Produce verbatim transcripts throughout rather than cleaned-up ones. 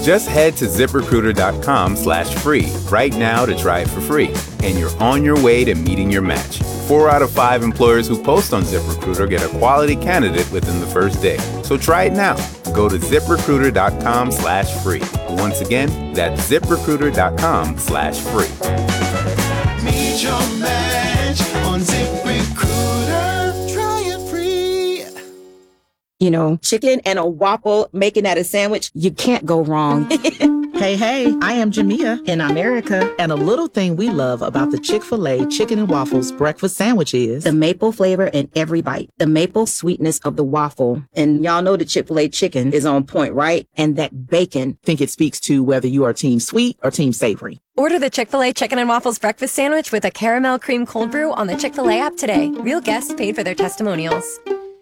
Just head to ZipRecruiter.com slash free right now to try it for free, and you're on your way to meeting your match. Four out of five employers who post on ZipRecruiter get a quality candidate within the first day. So try it now. Go to ZipRecruiter.com slash free. Once again, that's ZipRecruiter.com slash free. Meet your match on ZipRecruiter. Try it free. You know, chicken and a waffle, making that a sandwich, you can't go wrong. Hey, hey, I am Jamia. And I'm Erica. And a little thing we love about the Chick-fil-A Chicken and Waffles breakfast sandwich is the maple flavor in every bite, the maple sweetness of the waffle. And y'all know the Chick-fil-A chicken is on point, right? And that bacon. I think it speaks to whether you are team sweet or team savory. Order the Chick-fil-A Chicken and Waffles breakfast sandwich with a caramel cream cold brew on the Chick-fil-A app today. Real guests paid for their testimonials.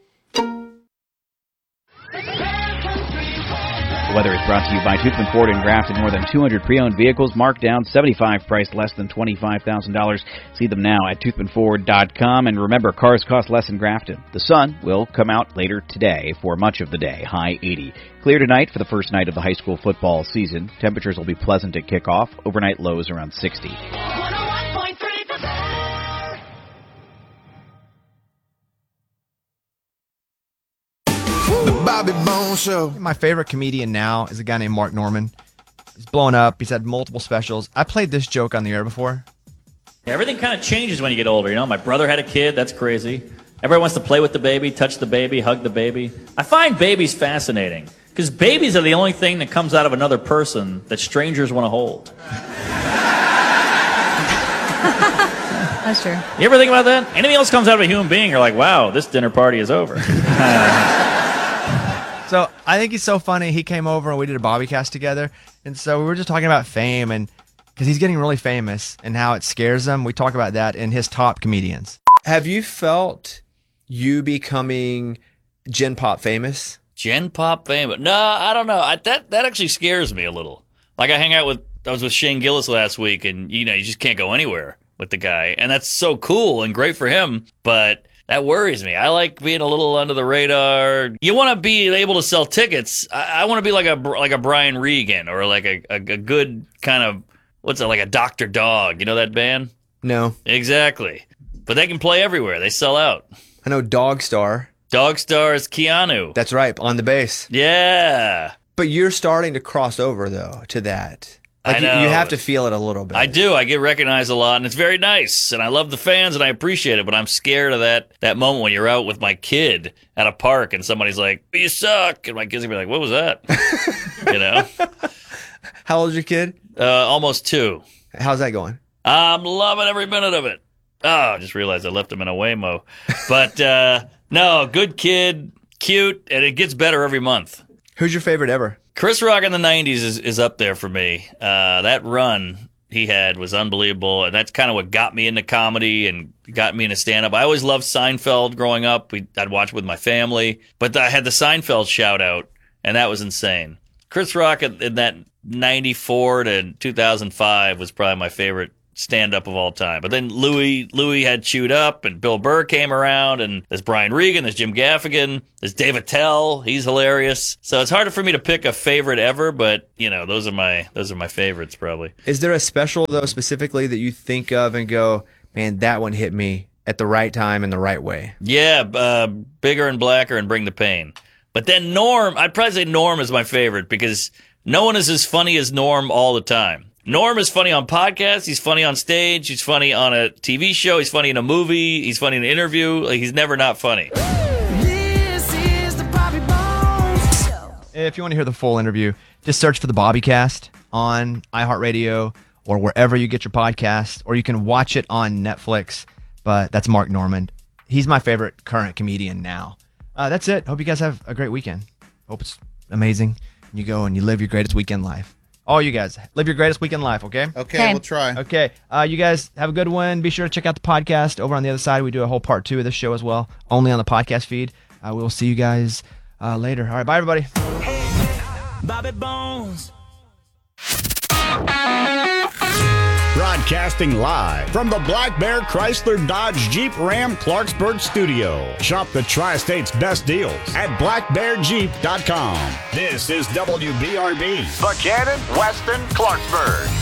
The weather is brought to you by Toothman Ford in Grafton. More than two hundred pre-owned vehicles marked down, seventy-five priced less than twenty-five thousand dollars. See them now at Toothman Ford dot com. And remember, cars cost less in Grafton. The sun will come out later today for much of the day, high eighty. Clear tonight for the first night of the high school football season. Temperatures will be pleasant at kickoff. Overnight lows around sixty. one oh one point three The Bobby Bones Show. My favorite comedian now is a guy named Mark Norman. He's blown up. He's had multiple specials. I played this joke on the air before. Everything kind of changes when you get older, you know? My brother had a kid. That's crazy. Everyone wants to play with the baby, touch the baby, hug the baby. I find babies fascinating because babies are the only thing that comes out of another person that strangers want to hold. That's true. You ever think about that? Anything else comes out of a human being, you're like, wow, this dinner party is over. So I think he's so funny. He came over and we did a Bobbycast together. And so we were just talking about fame and because he's getting really famous and how it scares him. We talk about that in his top comedians. Have you felt you becoming Gen Pop famous? Gen Pop famous? No, I don't know. I, that that actually scares me a little. Like I hang out with, I was with Shane Gillis last week and, you know, you just can't go anywhere with the guy. And that's so cool and great for him. But that worries me. I like being a little under the radar. You want to be able to sell tickets. I, I want to be like a like a Brian Regan or like a, a, a good kind of, what's it, like a Doctor Dog. You know that band? No. Exactly. But they can play everywhere. They sell out. I know Dog Star. Dog Star is Keanu. That's right, on the bass. Yeah. But you're starting to cross over, though, to that. Like I know. You, you have to feel it a little bit. I do. I get recognized a lot, and it's very nice. And I love the fans, and I appreciate it. But I'm scared of that that moment when you're out with my kid at a park, and somebody's like, "You suck," and my kid's gonna be like, "What was that?" You know. How old is your kid? Uh, almost two. How's that going? I'm loving every minute of it. Oh, I just realized I left him in a Waymo. But uh, no, good kid, cute, and it gets better every month. Who's your favorite ever? Chris Rock in the nineties is, is up there for me. Uh, that run he had was unbelievable, and that's kind of what got me into comedy and got me into stand-up. I always loved Seinfeld growing up. We, I'd watch it with my family. But I had the Seinfeld shout-out, and that was insane. Chris Rock in, in that ninety-four to two thousand five was probably my favorite stand-up of all time. But then Louis Louis had Chewed Up, and Bill Burr came around, and there's Brian Regan, there's Jim Gaffigan, there's Dave Attell, he's hilarious. So it's harder for me to pick a favorite ever, but you know, those are my those are my favorites probably. Is there a special though specifically that you think of and go, man, that one hit me at the right time in the right way? Yeah, uh, Bigger and Blacker and Bring the Pain. But then Norm, I'd probably say Norm is my favorite because no one is as funny as Norm all the time. Norm is funny on podcasts. He's funny on stage. He's funny on a T V show. He's funny in a movie. He's funny in an interview. Like, he's never not funny. This is the Bobby Bones Show. If you want to hear the full interview, just search for the Bobbycast on iHeartRadio or wherever you get your podcast, or you can watch it on Netflix. But that's Mark Norman. He's my favorite current comedian now. Uh, that's it. Hope you guys have a great weekend. Hope it's amazing. You go and you live your greatest weekend life. All you guys, live your greatest weekend life, okay? Okay, okay. We'll try. Okay, uh, you guys have a good one. Be sure to check out the podcast. Over on the other side, we do a whole part two of this show as well, only on the podcast feed. Uh, we will see you guys uh, later. All right, bye, everybody. Bobby Bones. Broadcasting live from the Black Bear Chrysler Dodge Jeep Ram Clarksburg studio. Shop the Tri-State's best deals at black bear jeep dot com. This is W B R B, Buchanan, Weston, Clarksburg.